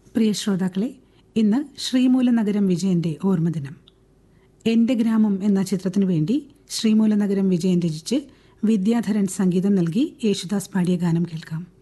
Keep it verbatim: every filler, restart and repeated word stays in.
പ്രിയ ശ്രോതാക്കളെ, ഇന്ന് ശ്രീമൂലനഗരം വിജയന്റെ ഓർമ്മദിനം. എന്റെ ഗ്രാമം എന്ന ചിത്രത്തിനു വേണ്ടി ശ്രീമൂലനഗരം വിജയൻ രചിച്ച് വിദ്യാധരൻ സംഗീതം നൽകി യേശുദാസ് പാടിയ ഗാനം കേൾക്കാം.